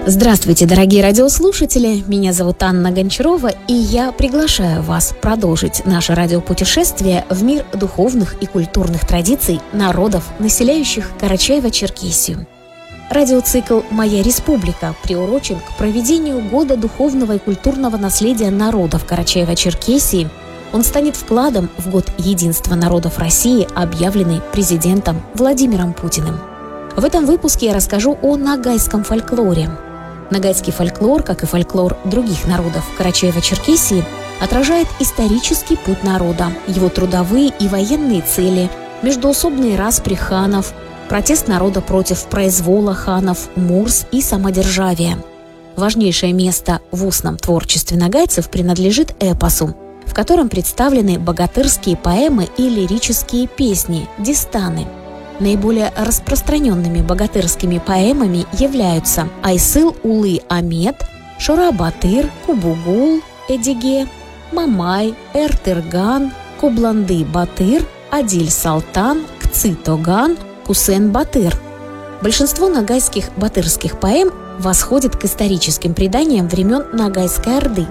Здравствуйте, дорогие радиослушатели! Меня зовут Анна Гончарова, и я приглашаю вас продолжить наше радиопутешествие в мир духовных и культурных традиций народов, населяющих Карачаево-Черкесию. Радиоцикл «Моя республика» приурочен к проведению Года духовного и культурного наследия народов Карачаево-Черкесии. Он станет вкладом в Год единства народов России, объявленный президентом Владимиром Путиным. В этом выпуске я расскажу о ногайском фольклоре. Ногайский фольклор, как и фольклор других народов Карачаево-Черкесии, отражает исторический путь народа, его трудовые и военные цели, междоусобные распри ханов, протест народа против произвола ханов, мурс и самодержавия. Важнейшее место в устном творчестве ногайцев принадлежит эпосу, в котором представлены богатырские поэмы и лирические песни – дистаны. Наиболее распространенными богатырскими поэмами являются Айсыл Улы Амет, Шора-Батыр, Кубугул, Эдиге, Мамай, Эртырган, Кубланды-Батыр, Адиль-Салтан, Кцы-Тоган, Кусен-Батыр. Большинство ногайских батырских поэм восходит к историческим преданиям времен Ногайской Орды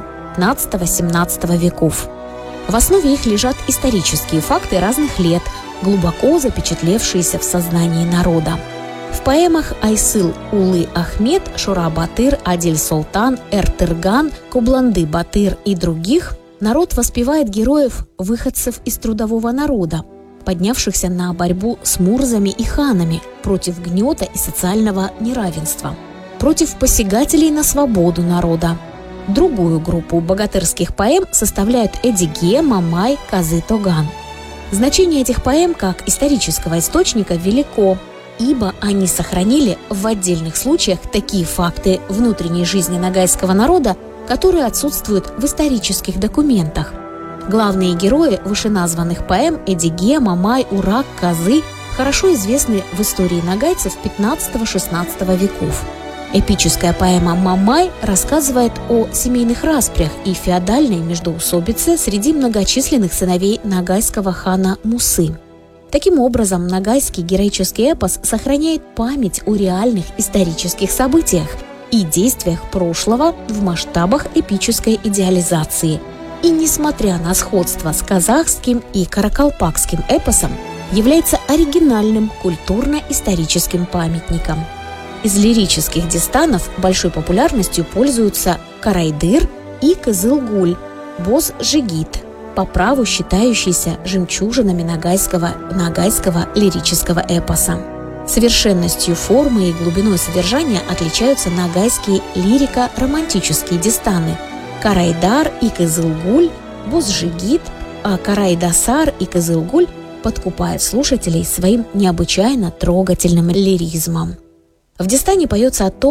XV-XVII веков. В основе их лежат исторические факты разных лет, глубоко запечатлевшиеся в сознании народа. В поэмах Айсыл Улы Ахмет, Шора-Батыр, Адиль-Салтан, Эртырган, Кубланды-Батыр и других народ воспевает героев-выходцев из трудового народа, поднявшихся на борьбу с мурзами и ханами против гнета и социального неравенства, против посягателей на свободу народа. Другую группу богатырских поэм составляют Эдиге, Мамай, Кцы-Тоган. Значение этих поэм как исторического источника велико, ибо они сохранили в отдельных случаях такие факты внутренней жизни ногайского народа, которые отсутствуют в исторических документах. Главные герои вышеназванных поэм Эдиге, Мамай, Урак, Козы хорошо известны в истории ногайцев XV-XVI веков. Эпическая поэма «Мамай» рассказывает о семейных распрях и феодальной междоусобице среди многочисленных сыновей ногайского хана Мусы. Таким образом, ногайский героический эпос сохраняет память о реальных исторических событиях и действиях прошлого в масштабах эпической идеализации. И, несмотря на сходство с казахским и каракалпакским эпосом, является оригинальным культурно-историческим памятником. Из лирических дистанов большой популярностью пользуются Карайдыр и Кызылгуль, Боз-Жигит, по праву считающиеся жемчужинами ногайского лирического эпоса. Совершенностью формы и глубиной содержания отличаются ногайские лирико-романтические дистаны Карайдар и Кызылгуль, Боз-Жигит, а Карайдасар и Кызылгуль подкупают слушателей своим необычайно трогательным лиризмом. В дистане поется о том,